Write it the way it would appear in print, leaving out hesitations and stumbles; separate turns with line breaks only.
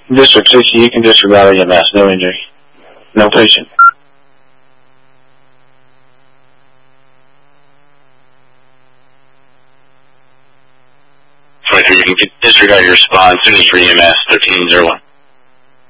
District 60, you can disregard EMS, no injury. No patient. You can disregard your response, soon as for EMS 1301.